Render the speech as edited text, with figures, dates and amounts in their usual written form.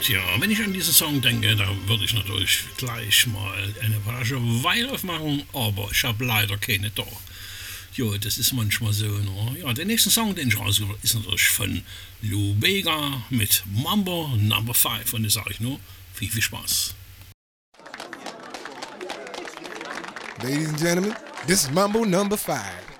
Tja, wenn ich an diesen Song denke, da würde ich natürlich gleich mal eine Flasche Wein aufmachen, aber ich habe leider keine da. Jo, das ist manchmal so. Ne? Ja, der nächste Song, den ich rausgebracht habe, ist natürlich von Lou Bega mit Mambo Number 5. Und das sage ich nur, viel Spaß. Ladies and gentlemen, this is Mambo Number 5.